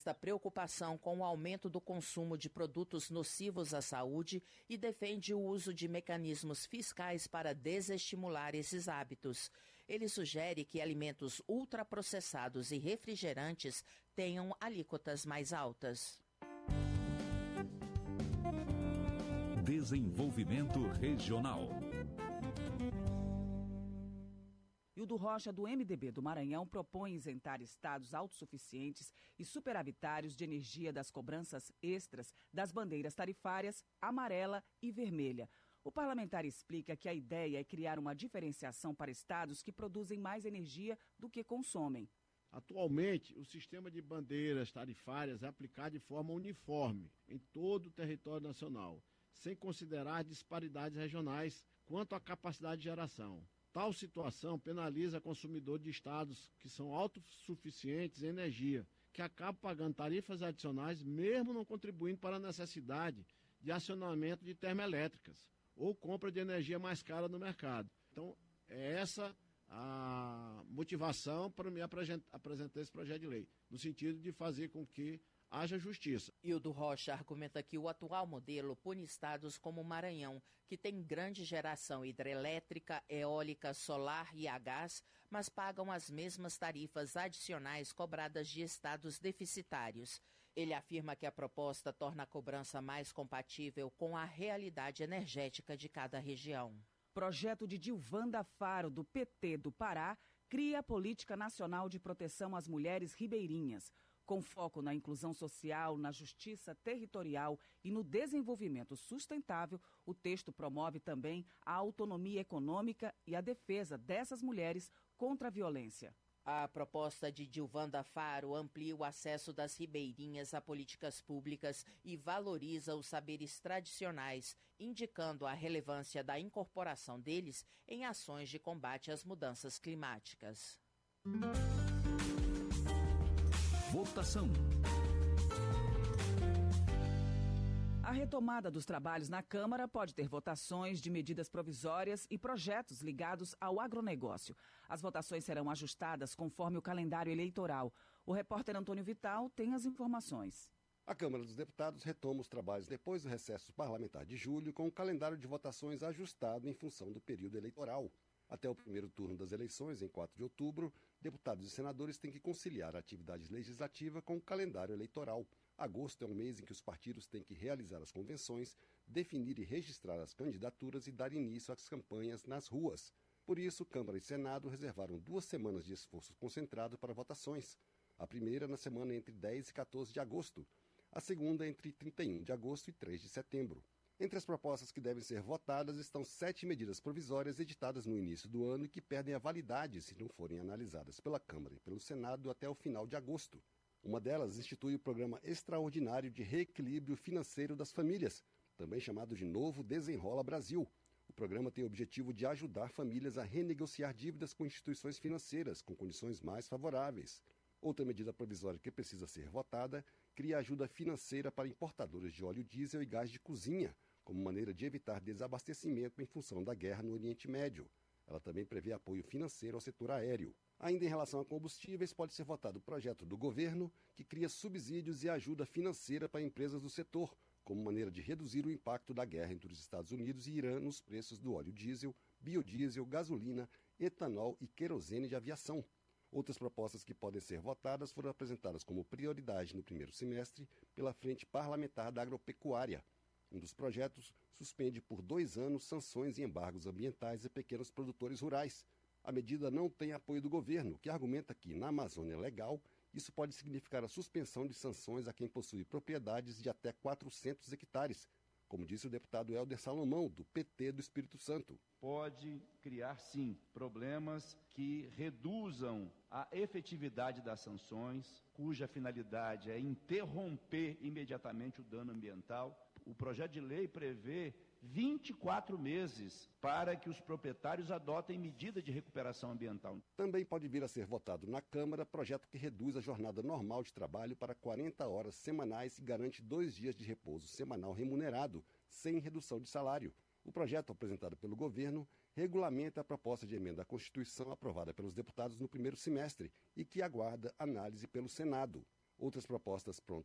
Esta preocupação com o aumento do consumo de produtos nocivos à saúde e defende o uso de mecanismos fiscais para desestimular esses hábitos. Ele sugere que alimentos ultraprocessados e refrigerantes tenham alíquotas mais altas. Desenvolvimento Regional. Hildo Rocha, do MDB do Maranhão, propõe isentar estados autossuficientes e superavitários de energia das cobranças extras das bandeiras tarifárias amarela e vermelha. O parlamentar explica que a ideia é criar uma diferenciação para estados que produzem mais energia do que consomem. Atualmente, o sistema de bandeiras tarifárias é aplicado de forma uniforme em todo o território nacional, sem considerar disparidades regionais quanto à capacidade de geração. Tal situação penaliza consumidores de estados que são autossuficientes em energia, que acabam pagando tarifas adicionais mesmo não contribuindo para a necessidade de acionamento de termoelétricas ou compra de energia mais cara no mercado. Então, é essa a motivação para me apresentar esse projeto de lei, no sentido de fazer com que haja justiça. Hildo Rocha argumenta que o atual modelo pune estados como o Maranhão, que tem grande geração hidrelétrica, eólica, solar e a gás, mas pagam as mesmas tarifas adicionais cobradas de estados deficitários. Ele afirma que a proposta torna a cobrança mais compatível com a realidade energética de cada região. Projeto de Dilvanda Faro, do PT do Pará, cria a Política Nacional de Proteção às Mulheres Ribeirinhas. Com foco na inclusão social, na justiça territorial e no desenvolvimento sustentável, o texto promove também a autonomia econômica e a defesa dessas mulheres contra a violência. A proposta de Dilvanda Faro amplia o acesso das ribeirinhas a políticas públicas e valoriza os saberes tradicionais, indicando a relevância da incorporação deles em ações de combate às mudanças climáticas. Votação. A retomada dos trabalhos na Câmara pode ter votações de medidas provisórias e projetos ligados ao agronegócio. As votações serão ajustadas conforme o calendário eleitoral. O repórter Antônio Vital tem as informações. A Câmara dos Deputados retoma os trabalhos depois do recesso parlamentar de julho, com o calendário de votações ajustado em função do período eleitoral. Até o primeiro turno das eleições, em 4 de outubro, deputados e senadores têm que conciliar a atividade legislativa com o calendário eleitoral. Agosto é um mês em que os partidos têm que realizar as convenções, definir e registrar as candidaturas e dar início às campanhas nas ruas. Por isso, Câmara e Senado reservaram 2 semanas de esforço concentrado para votações. A primeira na semana entre 10 e 14 de agosto. A segunda entre 31 de agosto e 3 de setembro. Entre as propostas que devem ser votadas estão 7 medidas provisórias editadas no início do ano e que perdem a validade se não forem analisadas pela Câmara e pelo Senado até o final de agosto. Uma delas institui o Programa Extraordinário de Reequilíbrio Financeiro das Famílias, também chamado de Novo Desenrola Brasil. O programa tem o objetivo de ajudar famílias a renegociar dívidas com instituições financeiras com condições mais favoráveis. Outra medida provisória que precisa ser votada cria ajuda financeira para importadores de óleo diesel e gás de cozinha, como maneira de evitar desabastecimento em função da guerra no Oriente Médio. Ela também prevê apoio financeiro ao setor aéreo. Ainda em relação a combustíveis, pode ser votado o projeto do governo que cria subsídios e ajuda financeira para empresas do setor, como maneira de reduzir o impacto da guerra entre os Estados Unidos e Irã nos preços do óleo diesel, biodiesel, gasolina, etanol e querosene de aviação. Outras propostas que podem ser votadas foram apresentadas como prioridade no primeiro semestre pela Frente Parlamentar da Agropecuária. Um dos projetos suspende por 2 anos sanções e embargos ambientais a pequenos produtores rurais. A medida não tem apoio do governo, que argumenta que, na Amazônia Legal, isso pode significar a suspensão de sanções a quem possui propriedades de até 400 hectares, como disse o deputado Helder Salomão, do PT do Espírito Santo. Pode criar, sim, problemas que reduzam a efetividade das sanções, cuja finalidade é interromper imediatamente o dano ambiental. O projeto de lei prevê 24 meses para que os proprietários adotem medida de recuperação ambiental. Também pode vir a ser votado na Câmara projeto que reduz a jornada normal de trabalho para 40 horas semanais e garante 2 dias de repouso semanal remunerado, sem redução de salário. O projeto apresentado pelo governo regulamenta a proposta de emenda à Constituição aprovada pelos deputados no primeiro semestre e que aguarda análise pelo Senado. Outras propostas prontas